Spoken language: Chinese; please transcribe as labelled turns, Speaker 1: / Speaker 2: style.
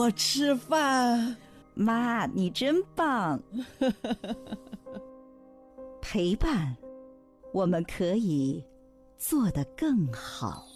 Speaker 1: 我吃饭。
Speaker 2: 妈，你真棒。陪伴，我们可以做得更好。